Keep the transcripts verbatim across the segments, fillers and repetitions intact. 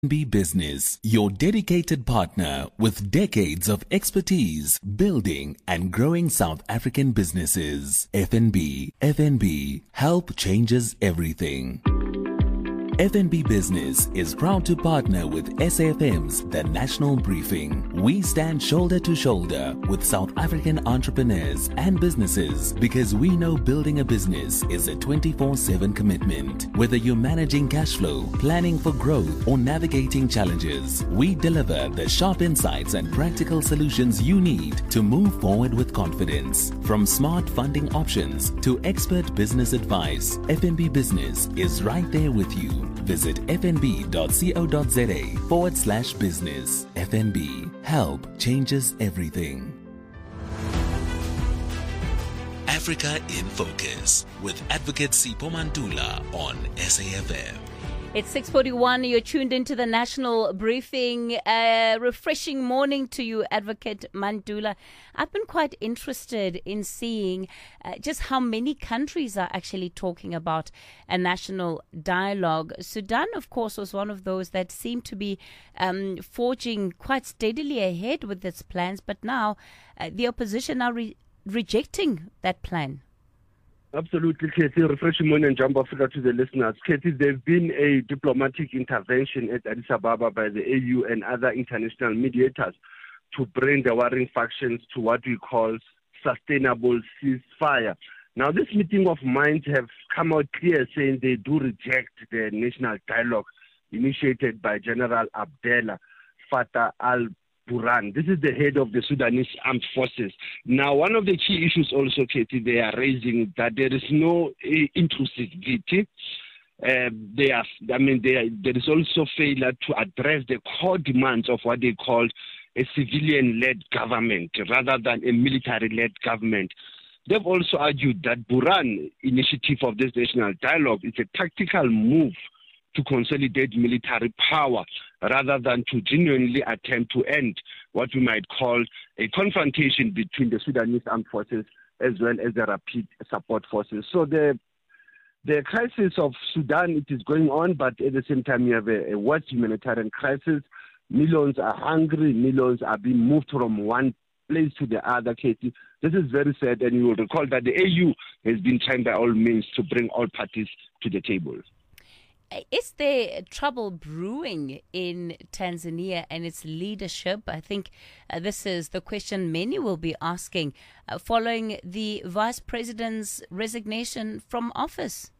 Be Business, your dedicated partner with decades of expertise building and growing South African businesses. F N B, F N B, help changes everything. F N B Business is proud to partner with S A F M's The National Briefing. We stand shoulder to shoulder with South African entrepreneurs and businesses because we know building a business is a twenty-four seven commitment. Whether you're managing cash flow, planning for growth, or navigating challenges, we deliver the sharp insights and practical solutions you need to move forward with confidence. From smart funding options to expert business advice, F N B Business is right there with you. Visit fnb.co.za forward slash business. F N B. Help changes everything. Africa in Focus with Advocate Sipho Mantula on S A F M. It's six forty-one. You're tuned into the National Briefing. A refreshing morning to you, Advocate Mantula. I've been quite interested in seeing uh, just how many countries are actually talking about a national dialogue. Sudan, of course, was one of those that seemed to be um, forging quite steadily ahead with its plans, but now uh, the opposition are re- rejecting that plan. Absolutely, Katie. Refreshing morning and jump Africa to the listeners. Katie, there's been a diplomatic intervention at Addis Ababa by the A U and other international mediators to bring the warring factions to what we call sustainable ceasefire. Now, this meeting of minds have come out clear saying they do reject the national dialogue initiated by General Abdel Fattah al Burhan. This is the head of the Sudanese armed forces. Now, one of the key issues also, Katie, they are raising that there is no uh, inclusivity. Uh, they are, I mean, they are, there is also failure to address the core demands of what they call a civilian-led government rather than a military-led government. They've also argued that Burhan initiative of this national dialogue is a tactical move to consolidate military power rather than to genuinely attempt to end what we might call a confrontation between the Sudanese armed forces as well as the rapid support forces. So the the crisis of Sudan, it is going on, but at the same time you have a, a worse humanitarian crisis. Millions are hungry, millions are being moved from one place to the other, Katie. This is very sad, and you will recall that the A U has been trying by all means to bring all parties to the table. Is there trouble brewing in Tanzania and its leadership? I think uh, this is the question many will be asking uh, following the vice president's resignation from office.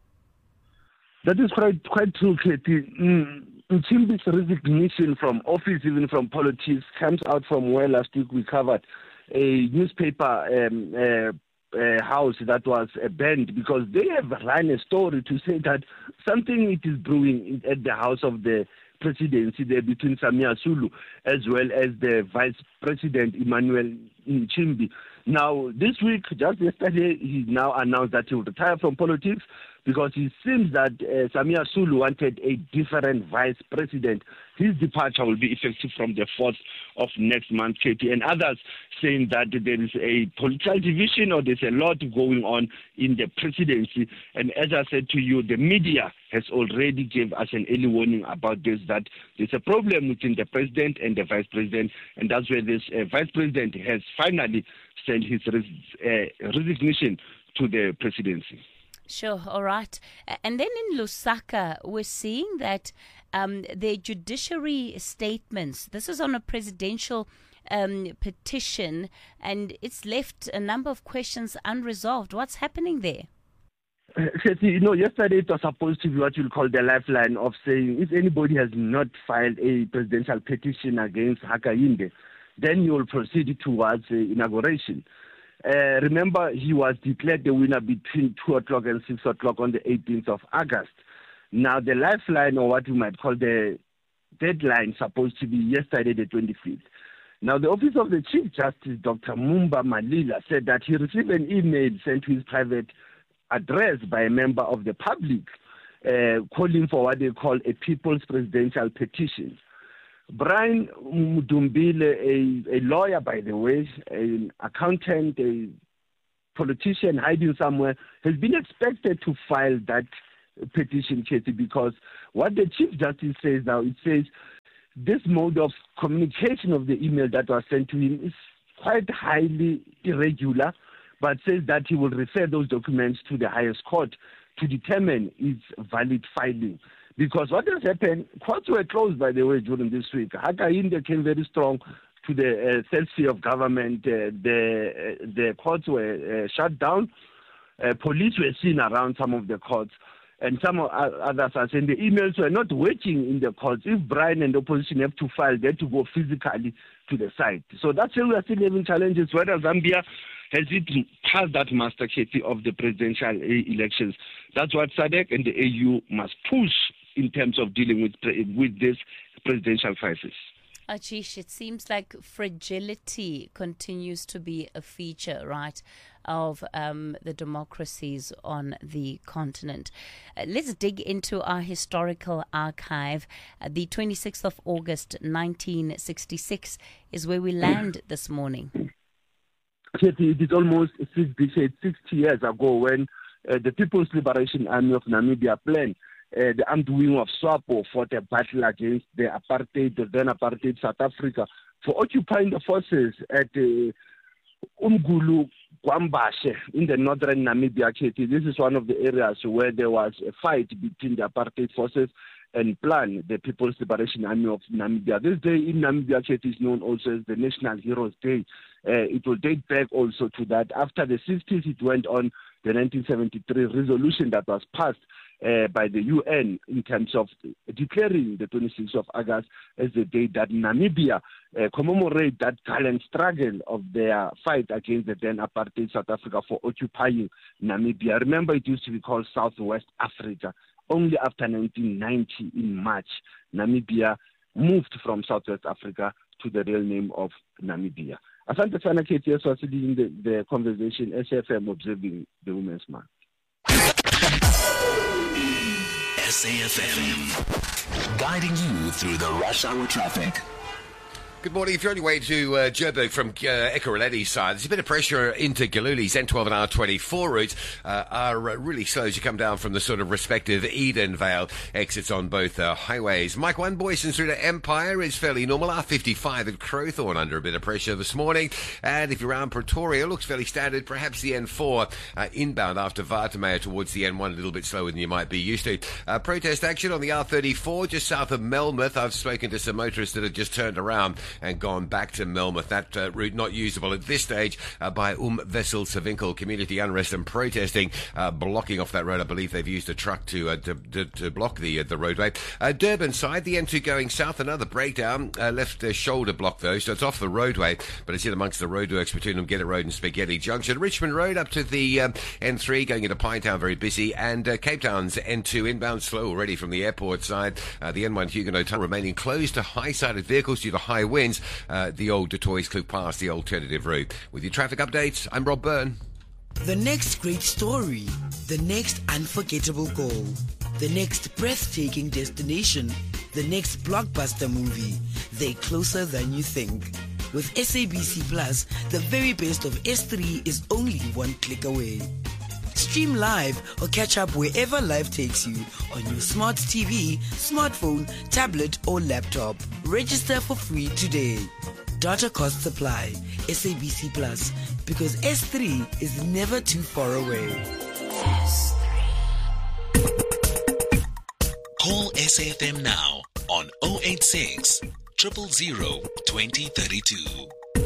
That is quite quite true, Katie. Mm. Nchimbi's resignation from office, even from politics, comes out from where last week we covered a newspaper um, uh, Uh, house that was uh, banned because they have run a story to say that something it is brewing at the house of the presidency there between Samia Sulu as well as the vice president Emmanuel Nchimbi. Now, this week, just yesterday, he now announced that he will retire from politics because it seems that uh, Samia Sulu wanted a different vice president. His departure will be effective from the fourth of next month, Katie, and others saying that there is a political division or there's a lot going on in the presidency. And as I said to you, the media has already gave us an early warning about this, that there's a problem between the president and the vice president, and that's where this uh, vice president has finally sent his res- uh, resignation to the presidency. Sure, all right. And then in Lusaka, we're seeing that um, the judiciary statements, this is on a presidential um, petition, and it's left a number of questions unresolved. What's happening there? Uh, you know, yesterday it was supposed to be what you'll call the lifeline of saying if anybody has not filed a presidential petition against Hakainde, then you will proceed towards uh, inauguration. Uh, remember, he was declared the winner between two o'clock and six o'clock on the eighteenth of August. Now, the lifeline, or what you might call the deadline, supposed to be yesterday, the twenty-fifth. Now, the Office of the Chief Justice, Doctor Mumba Malila, said that he received an email sent to his private address by a member of the public uh, calling for what they call a people's presidential petition. Brian Mudumbile, a, a lawyer, by the way, an accountant, a politician hiding somewhere, has been expected to file that petition, Katie, because what the Chief Justice says now, it says this mode of communication of the email that was sent to him is quite highly irregular, but says that he will refer those documents to the highest court to determine its valid filing. Because what has happened, courts were closed, by the way, during this week. Hakainde came very strong to the uh, self-sphere of government. Uh, the, uh, the courts were uh, shut down. Uh, police were seen around some of the courts. And some others are saying the emails were not waiting in the courts. If Brian and the opposition have to file, they have to go physically to the site. So that's why we are still having challenges. Whether Zambia has it passed that master key of the presidential elections. That's what SADC and the A U must push in terms of dealing with with this presidential crisis. Ashish, it seems like fragility continues to be a feature, right, of um, the democracies on the continent. Uh, let's dig into our historical archive. Uh, the twenty-sixth of August, nineteen sixty-six is where we land this morning. It is almost six decades, sixty years ago when uh, the People's Liberation Army of Namibia planned Uh, the armed wing of SWAPO fought a battle against the apartheid, the then apartheid South Africa, for occupying the forces at uh, Umgulu Gwambashe in the northern Namibia. This is one of the areas where there was a fight between the apartheid forces and PLAN, the People's Liberation Army of Namibia. This day in Namibia is known also as the National Heroes Day. Uh, it will date back also to that. After the sixties, it went on the nineteen seventy-three resolution that was passed Uh, by the U N in terms of declaring the twenty-sixth of August as the day that Namibia uh, commemorate that gallant struggle of their fight against the then apartheid South Africa for occupying Namibia. Remember, it used to be called Southwest Africa. Only after nineteen ninety in March, Namibia moved from Southwest Africa to the real name of Namibia. Asante sana K T S was leading the, the conversation, S F M observing the Women's Month. S A F M, guiding you through the rush hour traffic. Good morning. If you're on your way to uh, Joburg from uh, Ekurhuleni side, there's a bit of pressure into Galile's N twelve and R twenty-four routes uh, are uh, really slow as you come down from the sort of respective Edenvale exits on both uh, highways. Mike one, Boyson through to Empire is fairly normal. R fifty-five at Crowthorne under a bit of pressure this morning. And if you're around Pretoria, it looks fairly standard. Perhaps the N four uh, inbound after Watermeyer towards the N one, a little bit slower than you might be used to. Uh, protest action on the R thirty-four just south of Melmoth. I've spoken to some motorists that have just turned around and gone back to Melmoth. That uh, route not usable at this stage uh, by Um Wessel Savinkel. Community unrest and protesting, uh, blocking off that road. I believe they've used a truck to uh, to, to, to block the uh, the roadway. Uh, Durban side, the N two going south, another breakdown. Uh, left uh, shoulder block though, so it's off the roadway, but it's in amongst the roadworks between Umgeda Road and Spaghetti Junction. Richmond Road up to the um, N three going into Pinetown, very busy, and uh, Cape Town's N two inbound slow already from the airport side. Uh, the N one Huguenot Tunnel remaining closed to high-sided vehicles due to high winds. Uh, the old Detroit Kloof Pass, the alternative route. With your traffic updates, I'm Rob Byrne. The next great story, the next unforgettable goal, the next breathtaking destination, the next blockbuster movie. They're closer than you think. With S A B C Plus, the very best of S three is only one click away. Stream live or catch up wherever life takes you on your smart T V, smartphone, tablet or laptop. Register for free today. Data costs apply. S A B C Plus, because S three is never too far away. S three. Call S A F M now on oh eight six, zero zero zero, two zero three two.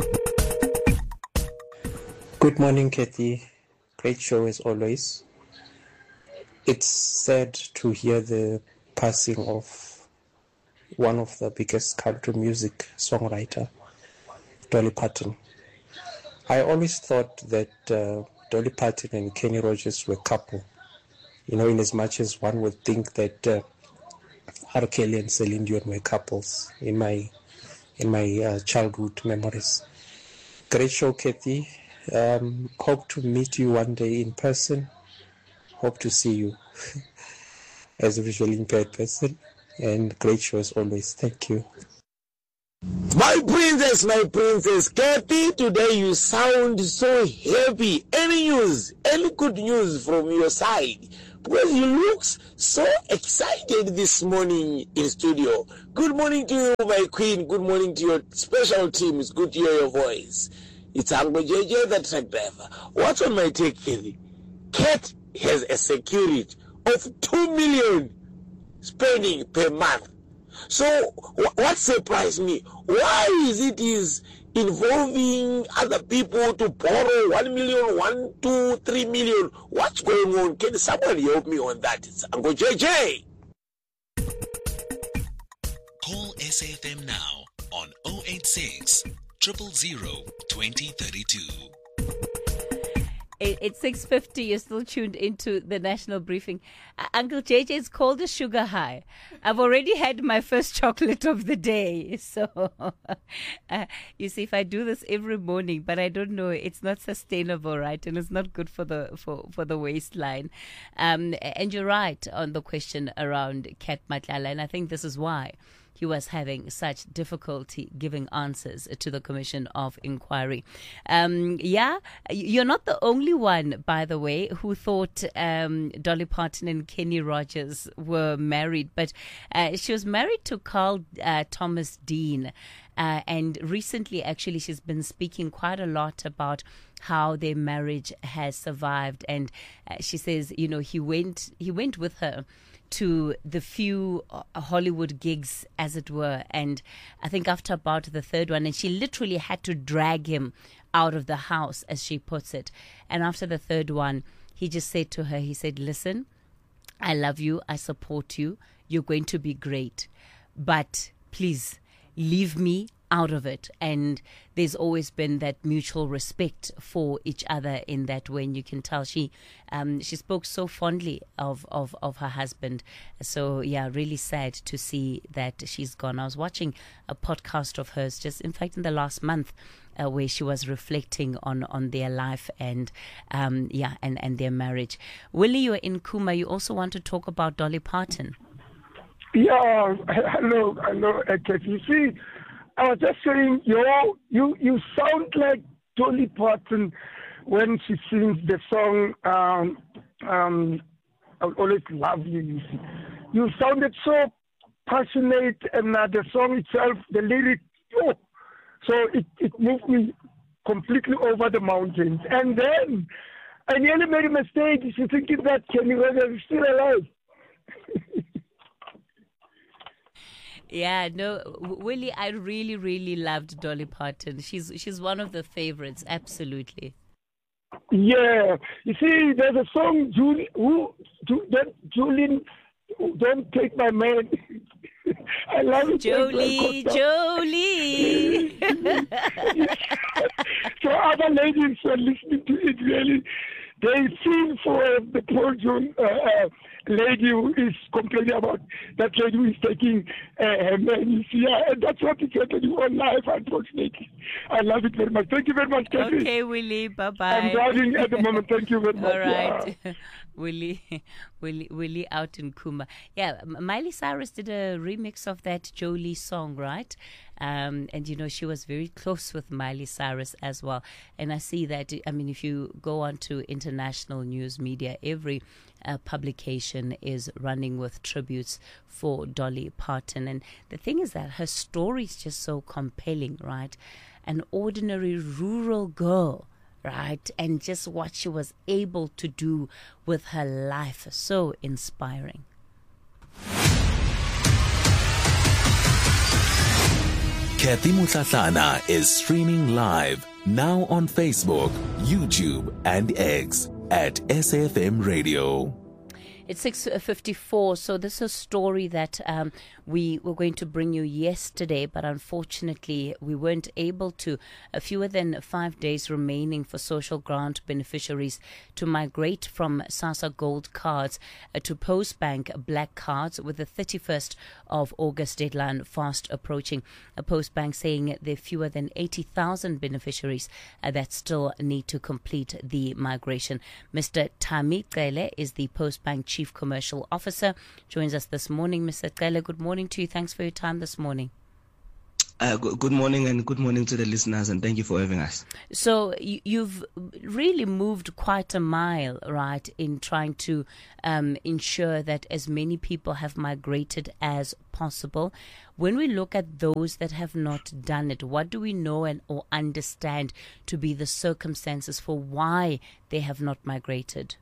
Good morning, Kathy. Great show as always. It's sad to hear the passing of one of the biggest country music songwriter, Dolly Parton. I always thought that uh, Dolly Parton and Kenny Rogers were a couple. You know, in as much as one would think that uh, R. Kelly and Celine Dion were couples in my in my uh, childhood memories. Great show, Kathy. Um, hope to meet you one day in person. Hope to see you as a visually impaired person. And great show as always. Thank you. My princess, my princess, Kathy, today you sound so happy. Any news, any good news from your side? because he looks so excited this morning in studio. Good morning to you, my queen. Good morning to your special team. It's good to hear your voice. It's Uncle J J, the truck driver. What's on my take, Eddie? Cat has a security of two million spending per month. So what surprised me? Why is it is involving other people to borrow one million, one, two, three million? What's going on? Can someone help me on that? It's Uncle J J. Call S A F M now on oh eight six, zero zero zero, twenty thirty-two. It's six fifty. You're still tuned into the national briefing. Uh, Uncle J J, it's called a sugar high. I've already had my first chocolate of the day. So, uh, you see, if I do this every morning, but I don't know, it's not sustainable, right? And it's not good for the for, for the waistline. Um, and you're right on the question around Cat Matlala. And I think this is why he was having such difficulty giving answers to the Commission of Inquiry. Um, yeah, you're not the only one, by the way, who thought um, Dolly Parton and Kenny Rogers were married, but uh, she was married to Carl uh, Thomas Dean. Uh, and recently, actually, she's been speaking quite a lot about how their marriage has survived. And uh, she says, you know, he went he went with her to the few Hollywood gigs, as it were. And I think after about the third one, and she literally had to drag him out of the house, as she puts it. And after the third one, he just said to her, he said, listen, I love you. I support you. You're going to be great. But please leave me out of it. And there's always been that mutual respect for each other in that way. And you can tell she um, she spoke so fondly of, of, of her husband. So, yeah, really sad to see that she's gone. I was watching a podcast of hers just, in fact, in the last month, uh, where she was reflecting on, on their life and, um, yeah, and, and their marriage. Willie, you're in Kuma. You also want to talk about Dolly Parton. Yeah, hello, hello, Eket. You see, I was just saying, yo, you you sound like Dolly Parton when she sings the song, um, um, I'll always love you, you see. You sounded so passionate, and uh, the song itself, the lyrics, oh, so it, it moved me completely over the mountains. And then I nearly made a mistake thinking that Kenny Rogers is still alive. Yeah, no, Willie, I really, really loved Dolly Parton. She's she's one of the favorites, absolutely. Yeah, you see, there's a song, Julie, who, Ju, that Julian, Don't Take My Man. I love it. Jolie, Jolie. So other ladies were listening to it, really. They feel for the poor June, uh, uh, lady who is complaining about that lady who is taking uh, her man. You see, yeah, and that's what is happening on life, unfortunately. I love it very much. Thank you very much, Kathy. Okay, Willie, bye-bye. I'm driving at the moment. Thank you very much. All right. Yeah. Willie, Willie, Willie out in Kuma. Yeah, Miley Cyrus did a remix of that Jolie song, right? Um, and, you know, she was very close with Miley Cyrus as well. And I see that, I mean, if you go on to international news media, every uh, publication is running with tributes for Dolly Parton. And the thing is that her story is just so compelling, right? An ordinary rural girl, right? And just what she was able to do with her life. So inspiring. Kathy Mutlatlana is streaming live now on Facebook, YouTube, and X at S A F M Radio. It's six fifty-four, so this is a story that um, we were going to bring you yesterday, but unfortunately we weren't able to. Uh, fewer than five days remaining for social grant beneficiaries to migrate from SASSA Gold cards uh, to Postbank Black cards, with the thirty-first of August deadline fast approaching. A Postbank saying there are fewer than eighty thousand beneficiaries uh, that still need to complete the migration. Mister Tami Cele is the Postbank Chief Commercial Officer, joins us this morning. Mister Cele, good morning to you. Thanks for your time this morning. Uh, good, good morning and good morning to the listeners, and thank you for having us. So you, you've really moved quite a mile, right, in trying to um, ensure that as many people have migrated as possible. When we look at those that have not done it, what do we know and or understand to be the circumstances for why they have not migrated?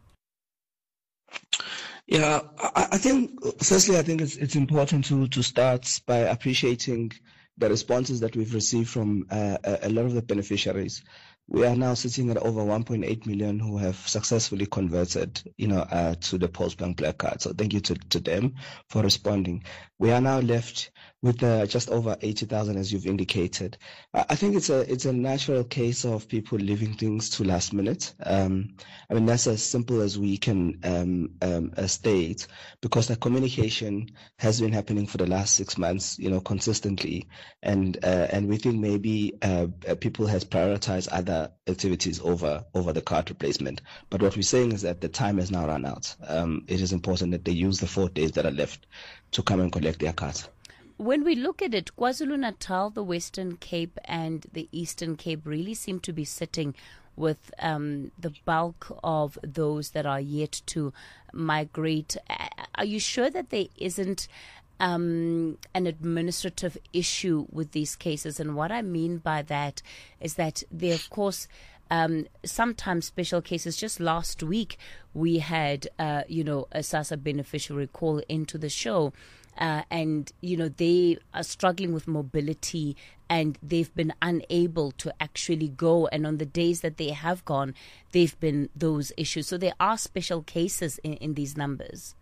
Yeah, I, I think, firstly, I think it's, it's important to, to start by appreciating the responses that we've received from uh, a, a lot of the beneficiaries. We are now sitting at over one point eight million who have successfully converted, you know, uh, to the Postbank Black Card. So thank you to, to them for responding. We are now left with uh, just over eighty thousand, as you've indicated. I think it's a it's a natural case of people leaving things to last minute. Um, I mean, that's as simple as we can um, um, uh, state, because the communication has been happening for the last six months, you know, consistently, and uh, and we think maybe uh, people has prioritized other activities over over the card replacement. But what we're saying is that the time has now run out. Um, it is important that they use the four days that are left to come and collect their cards. When we look at it, KwaZulu-Natal, the Western Cape and the Eastern Cape really seem to be sitting with um, the bulk of those that are yet to migrate. Are you sure that there isn't um, an administrative issue with these cases? And what I mean by that is that there, of course, Um, sometimes special cases. Just last week, we had, uh, you know, a SASSA beneficiary call into the show, uh, and, you know, they are struggling with mobility and they've been unable to actually go. And on the days that they have gone, they've been those issues. So there are special cases in, in these numbers.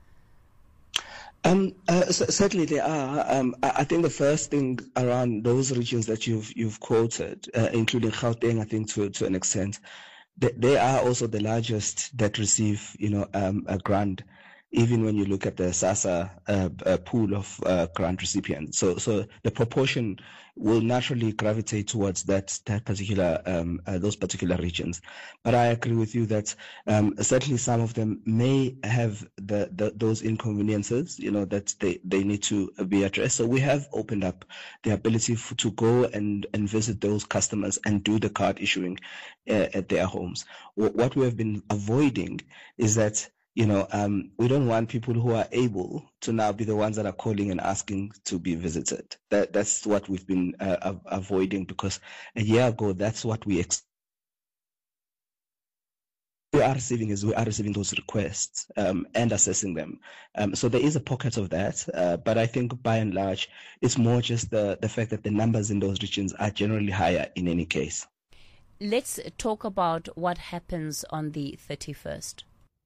Um, uh, c- certainly there are. Um, I, I think the first thing around those regions that you've you've quoted, uh, including Gauteng, I think to to an extent, they, they are also the largest that receive, you know, um, a grant. Even when you look at the SASSA uh, uh, pool of uh, grant recipients, so so the proportion will naturally gravitate towards that that particular um, uh, those particular regions. But I agree with you that um, certainly some of them may have the, the those inconveniences, you know, that they, they need to be addressed. So we have opened up the ability for, to go and, and visit those customers and do the card issuing uh, at their homes. W- what we have been avoiding is that, you know, um, we don't want people who are able to now be the ones that are calling and asking to be visited. That that's what we've been uh, av- avoiding, because a year ago, that's what we ex- we are receiving is we are receiving those requests um, and assessing them. Um, so there is a pocket of that, uh, but I think by and large, it's more just the the fact that the numbers in those regions are generally higher in any case. Let's talk about what happens on the thirty-first.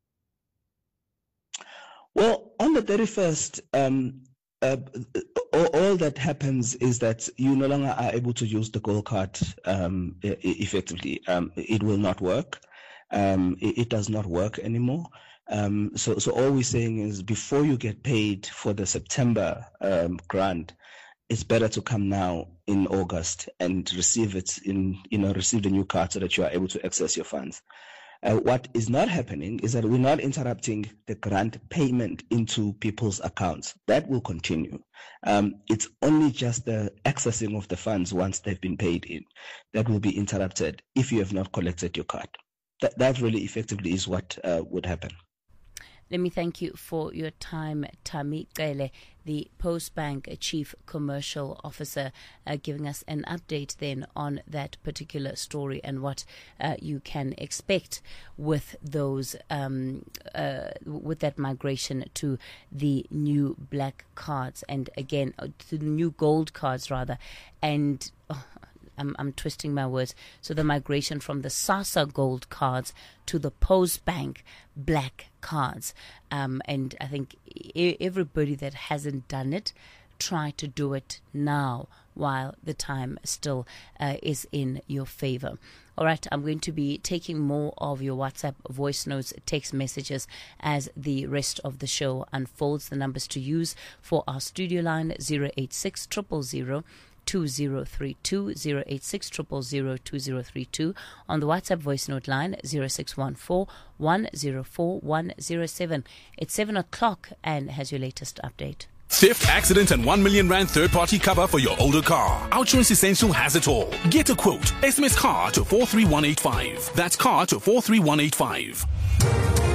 Well, on the thirty-first, um, uh, all, all that happens is that you no longer are able to use the gold card um, e- effectively. Um, it will not work. Um, it, it does not work anymore. Um, so, so all we're saying is before you get paid for the September um, grant, it's better to come now in August and receive it in, you know, receive the new card so that you are able to access your funds. Uh, what is not happening is that we're not interrupting the grant payment into people's accounts. That will continue. Um, it's only just the accessing of the funds once they've been paid in that will be interrupted if you have not collected your card. That, that really effectively is what uh, would happen. Let me thank you for your time, Tami Cele, the Postbank Chief Commercial Officer, uh, giving us an update then on that particular story and what uh, you can expect with those, um, uh, with that migration to the new black cards and again, uh, to the new gold cards rather, and. Oh, I'm, I'm twisting my words. So the migration from the SASSA gold cards to the Postbank black cards. Um, and I think e- everybody that hasn't done it, try to do it now while the time still uh, is in your favor. All right, I'm going to be taking more of your WhatsApp voice notes, text messages as the rest of the show unfolds. The numbers to use for our studio line, zero eight six, zero zero zero, two zero three two, zero eight six, zero zero zero, two zero three two. On the WhatsApp voice note line, zero six one four, one zero four, one zero seven. It's seven o'clock and has your latest update. Theft, accident, and one million rand third-party cover for your older car. Outsurance Essential has it all. Get a quote. S M S CAR to four three one eight five. That's CAR to four three one eight five.